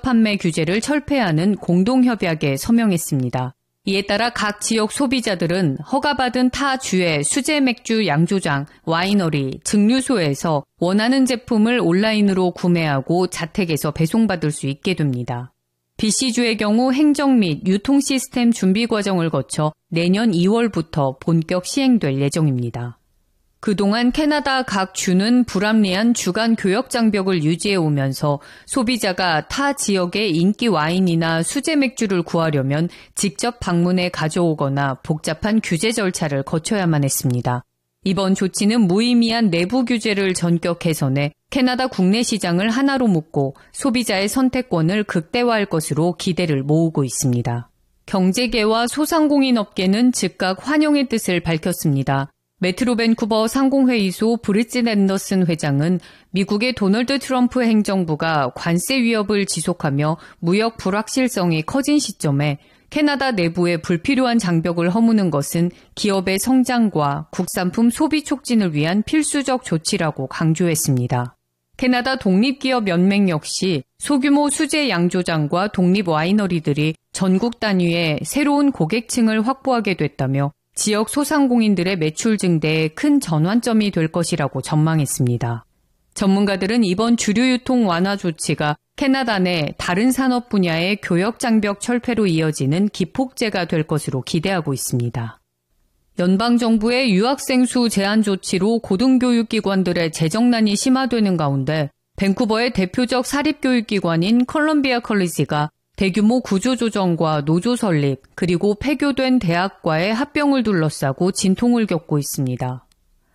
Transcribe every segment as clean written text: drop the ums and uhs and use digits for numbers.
판매 규제를 철폐하는 공동협약에 서명했습니다. 이에 따라 각 지역 소비자들은 허가받은 타 주의 수제 맥주 양조장, 와이너리, 증류소에서 원하는 제품을 온라인으로 구매하고 자택에서 배송받을 수 있게 됩니다. BC주의 경우 행정 및 유통 시스템 준비 과정을 거쳐 내년 2월부터 본격 시행될 예정입니다. 그동안 캐나다 각 주는 불합리한 주간 교역 장벽을 유지해 오면서 소비자가 타 지역의 인기 와인이나 수제 맥주를 구하려면 직접 방문해 가져오거나 복잡한 규제 절차를 거쳐야만 했습니다. 이번 조치는 무의미한 내부 규제를 전격 개선해 캐나다 국내 시장을 하나로 묶고 소비자의 선택권을 극대화할 것으로 기대를 모으고 있습니다. 경제계와 소상공인업계는 즉각 환영의 뜻을 밝혔습니다. 메트로 밴쿠버 상공회의소 브릿짓 앤더슨 회장은 미국의 도널드 트럼프 행정부가 관세 위협을 지속하며 무역 불확실성이 커진 시점에 캐나다 내부에 불필요한 장벽을 허무는 것은 기업의 성장과 국산품 소비 촉진을 위한 필수적 조치라고 강조했습니다. 캐나다 독립기업연맹 역시 소규모 수제 양조장과 독립 와이너리들이 전국 단위의 새로운 고객층을 확보하게 됐다며 지역 소상공인들의 매출 증대에 큰 전환점이 될 것이라고 전망했습니다. 전문가들은 이번 주류 유통 완화 조치가 캐나다 내 다른 산업 분야의 교역 장벽 철폐로 이어지는 기폭제가 될 것으로 기대하고 있습니다. 연방정부의 유학생 수 제한 조치로 고등교육기관들의 재정난이 심화되는 가운데 밴쿠버의 대표적 사립교육기관인 컬럼비아 컬리지가 대규모 구조조정과 노조 설립 그리고 폐교된 대학과의 합병을 둘러싸고 진통을 겪고 있습니다.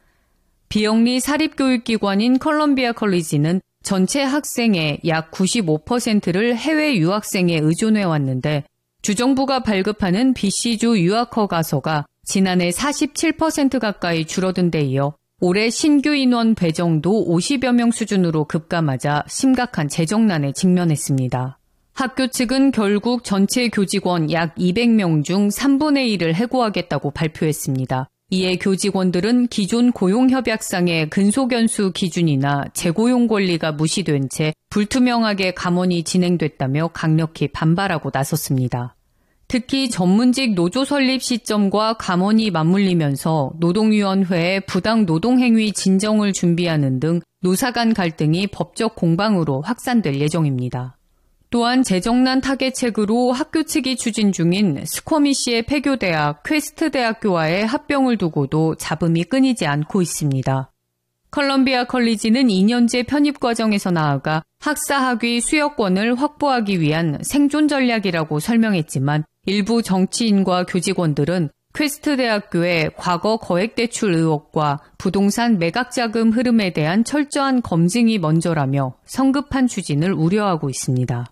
비영리 사립교육기관인 컬럼비아 컬리지는 전체 학생의 약 95%를 해외 유학생에 의존해 왔는데 주정부가 발급하는 BC주 유학 허가서가 지난해 47% 가까이 줄어든 데 이어 올해 신규 인원 배정도 50여 명 수준으로 급감하자 심각한 재정난에 직면했습니다. 학교 측은 결국 전체 교직원 약 200명 중 3분의 1을 해고하겠다고 발표했습니다. 이에 교직원들은 기존 고용협약상의 근속연수 기준이나 재고용 권리가 무시된 채 불투명하게 감원이 진행됐다며 강력히 반발하고 나섰습니다. 특히 전문직 노조 설립 시점과 감원이 맞물리면서 노동위원회에 부당 노동행위 진정을 준비하는 등 노사 간 갈등이 법적 공방으로 확산될 예정입니다. 또한 재정난 타개책으로 학교 측이 추진 중인 스쿼미시의 폐교대학 퀘스트 대학교와의 합병을 두고도 잡음이 끊이지 않고 있습니다. 컬럼비아 컬리지는 2년제 편입 과정에서 나아가 학사학위 수여권을 확보하기 위한 생존 전략이라고 설명했지만 일부 정치인과 교직원들은 퀘스트 대학교의 과거 거액대출 의혹과 부동산 매각자금 흐름에 대한 철저한 검증이 먼저라며 성급한 추진을 우려하고 있습니다.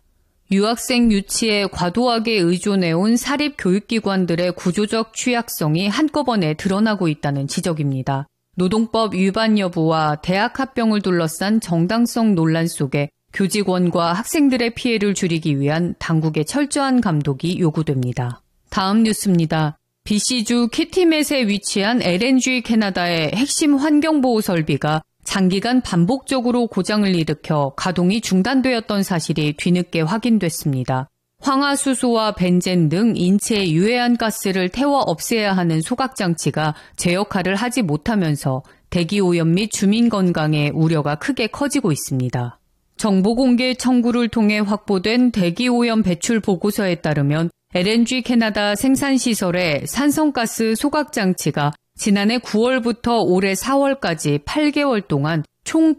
유학생 유치에 과도하게 의존해온 사립교육기관들의 구조적 취약성이 한꺼번에 드러나고 있다는 지적입니다. 노동법 위반 여부와 대학 합병을 둘러싼 정당성 논란 속에 교직원과 학생들의 피해를 줄이기 위한 당국의 철저한 감독이 요구됩니다. 다음 뉴스입니다. BC주 키티맷에 위치한 LNG 캐나다의 핵심 환경보호 설비가 장기간 반복적으로 고장을 일으켜 가동이 중단되었던 사실이 뒤늦게 확인됐습니다. 황화수소와 벤젠 등 인체에 유해한 가스를 태워 없애야 하는 소각장치가 제 역할을 하지 못하면서 대기오염 및 주민 건강에 우려가 크게 커지고 있습니다. 정보공개 청구를 통해 확보된 대기오염 배출 보고서에 따르면 LNG 캐나다 생산시설의 산성가스 소각장치가 지난해 9월부터 올해 4월까지 8개월 동안 총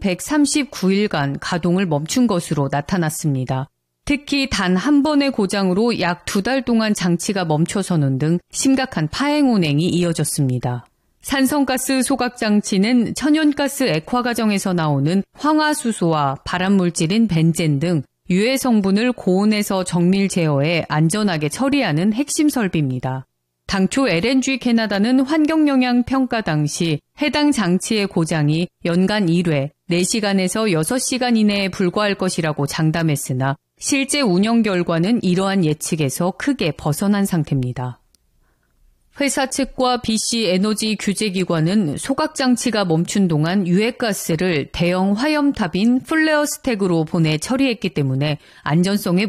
139일간 가동을 멈춘 것으로 나타났습니다. 특히 단 한 번의 고장으로 약 2달 동안 장치가 멈춰서는 등 심각한 파행 운행이 이어졌습니다. 산성가스 소각장치는 천연가스 액화 과정에서 나오는 황화수소와 발암물질인 벤젠 등 유해 성분을 고온에서 정밀 제어해 안전하게 처리하는 핵심 설비입니다. 당초 LNG 캐나다는 환경영향 평가 당시 해당 장치의 고장이 연간 1회, 4시간에서 6시간 이내에 불과할 것이라고 장담했으나 실제 운영 결과는 이러한 예측에서 크게 벗어난 상태입니다. 회사 측과 BC 에너지 규제기관은 소각장치가 멈춘 동안 유해가스를 대형 화염탑인 플레어 스택으로 보내 처리했기 때문에 안전성에